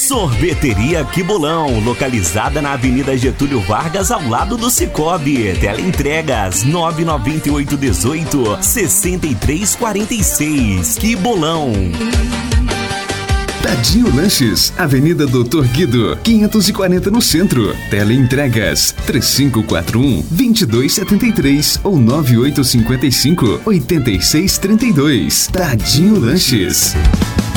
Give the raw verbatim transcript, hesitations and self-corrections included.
Sorveteria Que Bolão, localizada na Avenida Getúlio Vargas, ao lado do Cicobi. Teleentregas nove nove oito um oito, seis três quatro seis. Que Bolão. Tadinho Lanches, Avenida Doutor Guido, quinhentos e quarenta no centro. Teleentregas três cinco quatro um, dois dois sete três ou nove oito cinco cinco, oito seis três dois. Tadinho Lanches.